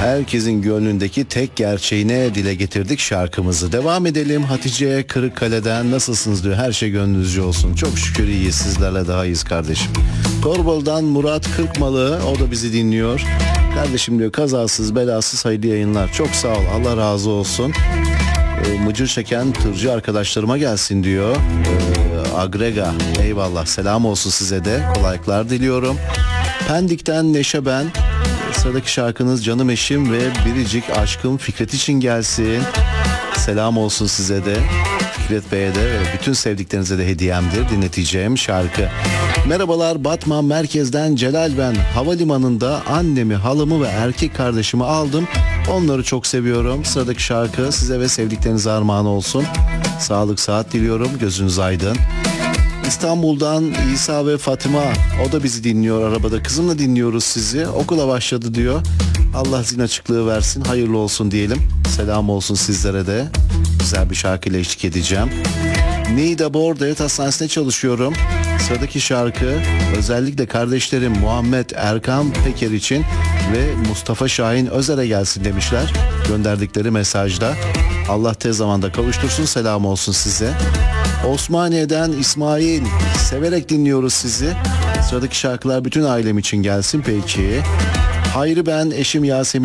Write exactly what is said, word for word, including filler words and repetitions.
Herkesin gönlündeki tek gerçeğine dile getirdik şarkımızı. Devam edelim. Hatice Kırıkkale'den nasılsınız diyor. Her şey gönlünüzce olsun. Çok şükür iyiyiz. Sizlerle daha iyiyiz kardeşim. Torbalı'dan Murat Kırkmalı. O da bizi dinliyor. Kardeşim diyor, kazasız belasız hayırlı yayınlar. Çok sağ ol. Allah razı olsun. E, mıcır çeken tırcı arkadaşlarıma gelsin diyor. E, Agrega. Eyvallah. Selam olsun size de. Kolaylıklar diliyorum. Pendik'ten Neşe ben. Sıradaki şarkınız canım eşim ve biricik aşkım Fikret için gelsin. Selam olsun size de. Fikret Bey'e de ve bütün sevdiklerinize de hediyemdir dinleteceğim şarkı. Merhabalar, Batman merkezden Celal ben. Havalimanında annemi, halamı ve erkek kardeşimi aldım. Onları çok seviyorum. Sıradaki şarkı size ve sevdiklerinize armağan olsun. Sağlık sıhhat diliyorum. Gözünüz aydın. İstanbul'dan İsa ve Fatıma, o da bizi dinliyor arabada. Kızımla dinliyoruz sizi. Okula başladı diyor. Allah zihin açıklığı versin. Hayırlı olsun diyelim. Selam olsun sizlere de. Güzel bir şarkıyla eşlik edeceğim. Niğde Bor Devlet Hastanesi'nde çalışıyorum. Sıradaki şarkı özellikle kardeşlerim Muhammed Erkan Peker için ve Mustafa Şahin Özer'e gelsin demişler. Gönderdikleri mesajda. Allah tez zamanda kavuştursun. Selam olsun size. Osmaniye'den İsmail, severek dinliyoruz sizi. Sıradaki şarkılar bütün ailem için gelsin peki. Hayri ben, eşim Yasemin.